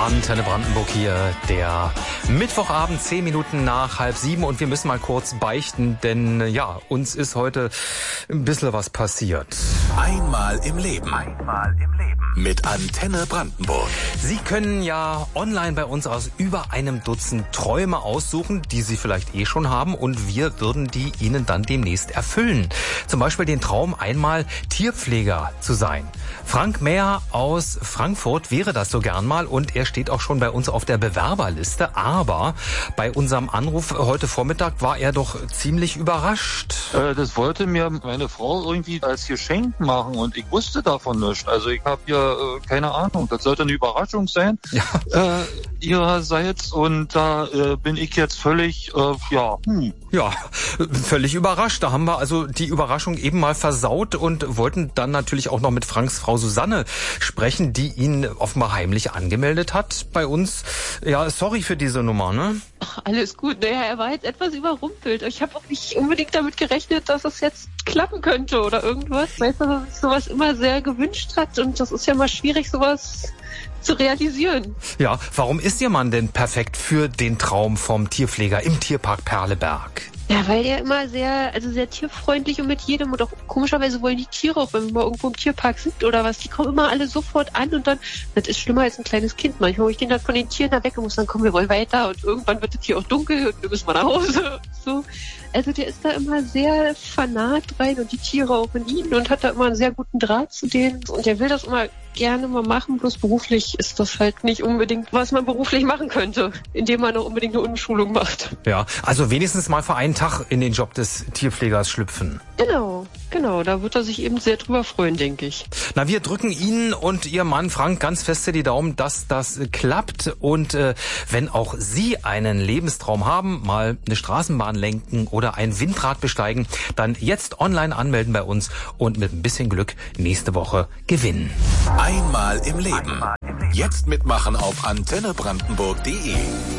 Antenne Brandenburg hier, der Mittwochabend, 10 Minuten nach 6:30 und wir müssen mal kurz beichten, denn ja, uns ist heute ein bisschen was passiert. Einmal im Leben. Mit Antenne Brandenburg. Sie können ja online bei uns aus über einem Dutzend Träume aussuchen, die Sie vielleicht schon haben und wir würden die Ihnen dann demnächst erfüllen. Zum Beispiel den Traum, einmal Tierpfleger zu sein. Frank Meyer aus Frankfurt wäre das so gern mal und er steht auch schon bei uns auf der Bewerberliste, aber bei unserem Anruf heute Vormittag war er doch ziemlich überrascht. Das wollte mir meine Frau irgendwie als Geschenk machen und ich wusste davon nichts. Also ich habe ja keine Ahnung, das sollte eine Überraschung sein ihrerseits und da bin ich jetzt völlig, Ja, völlig überrascht. Da haben wir also die Überraschung eben mal versaut und wollten dann natürlich auch noch mit Franks Frau Susanne sprechen, die ihn offenbar heimlich angemeldet hat bei uns. Ja, sorry für diese Nummer, ne? Ach, alles gut. Naja, er war jetzt etwas überrumpelt. Ich habe auch nicht unbedingt damit gerechnet, dass es jetzt klappen könnte oder irgendwas. Weißt du, dass er sich sowas immer sehr gewünscht hat und das ist ja mal schwierig, sowas zu realisieren. Ja, warum ist Ihr Mann denn perfekt für den Traum vom Tierpfleger im Tierpark Perleberg? Ja, weil er immer sehr tierfreundlich und mit jedem und auch komischerweise wollen die Tiere auch, wenn wir mal irgendwo im Tierpark sind oder was, die kommen immer alle sofort an und dann, das ist schlimmer als ein kleines Kind. Manchmal, wo ich den dann von den Tieren da weg und muss dann, komm, wir wollen weiter und irgendwann wird es hier auch dunkel und wir müssen mal nach Hause. So. Also der ist da immer sehr fanat rein und die Tiere auch in ihn und hat da immer einen sehr guten Draht zu denen und der will das immer gerne mal machen, bloß beruflich ist das halt nicht unbedingt, was man beruflich machen könnte, indem man noch unbedingt eine Umschulung macht. Ja, also wenigstens mal für einen Tag in den Job des Tierpflegers schlüpfen. Genau, da wird er sich eben sehr drüber freuen, denke ich. Na, wir drücken Ihnen und Ihr Mann Frank ganz feste die Daumen, dass das klappt und wenn auch Sie einen Lebenstraum haben, mal eine Straßenbahn lenken oder ein Windrad besteigen, dann jetzt online anmelden bei uns und mit ein bisschen Glück nächste Woche gewinnen. Einmal im Leben. Jetzt mitmachen auf antennebrandenburg.de.